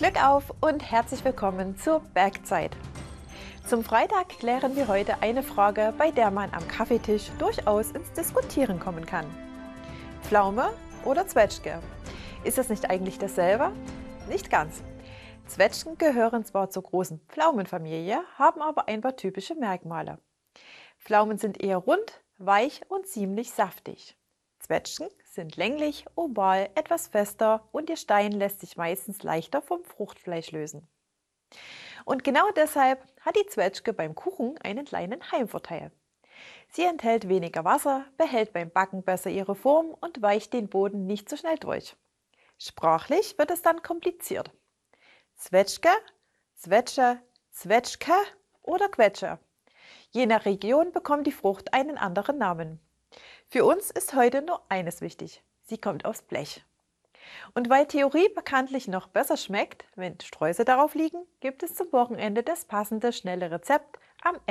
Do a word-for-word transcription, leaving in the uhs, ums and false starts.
Glück auf und herzlich willkommen zur Bergzeit. Zum Freitag klären wir heute eine Frage, bei der man am Kaffeetisch durchaus ins Diskutieren kommen kann. Pflaume oder Zwetschge? Ist das nicht eigentlich dasselbe? Nicht ganz. Zwetschgen gehören zwar zur großen Pflaumenfamilie, haben aber ein paar typische Merkmale. Pflaumen sind eher rund, weich und ziemlich saftig. Zwetschgen sind länglich, oval, etwas fester und ihr Stein lässt sich meistens leichter vom Fruchtfleisch lösen. Und genau deshalb hat die Zwetschge beim Kuchen einen kleinen Heimvorteil. Sie enthält weniger Wasser, behält beim Backen besser ihre Form und weicht den Boden nicht so schnell durch. Sprachlich wird es dann kompliziert. Zwetschge, Zwetsche, Zwetschge oder Quetsche. Je nach Region bekommt die Frucht einen anderen Namen. Für uns ist heute nur eines wichtig: sie kommt aufs Blech. Und weil Theorie bekanntlich noch besser schmeckt, wenn Streusel darauf liegen, gibt es zum Wochenende das passende schnelle Rezept am